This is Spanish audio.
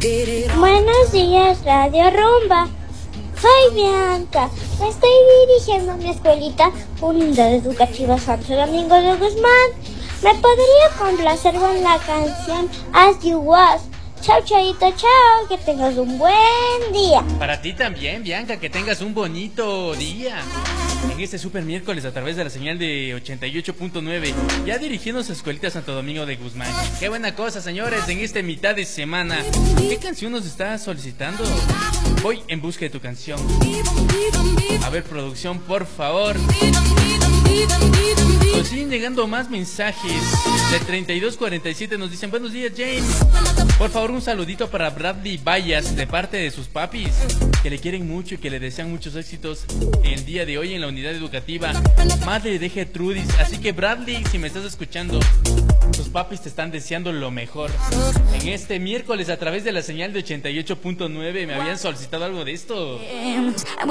Buenos días, Radio Rumba. Soy Bianca. Me estoy dirigiendo a mi escuelita Unidad Educativa Santo Domingo de Guzmán. ¿Me podría complacer con la canción As You Was? Chao, chaito, chao. Que tengas un buen día. Para ti también, Bianca, que tengas un bonito día. En este super miércoles a través de la señal de 88.9, ya dirigiéndose a Escuelita Santo Domingo de Guzmán. Qué buena cosa, señores, en esta mitad de semana. ¿Qué canción nos está solicitando? Voy en busca de tu canción. A ver, producción, por favor. Nos siguen llegando más mensajes. De 3247 nos dicen: buenos días, James. Por favor, un saludito para Bradley Vallas de parte de sus papis, que le quieren mucho y que le desean muchos éxitos el día de hoy en la unidad educativa Madre de Gertrudis. Así que, Bradley, si me estás escuchando, tus papis te están deseando lo mejor. En este miércoles a través de la señal de 88.9, ¿me habían solicitado algo de esto?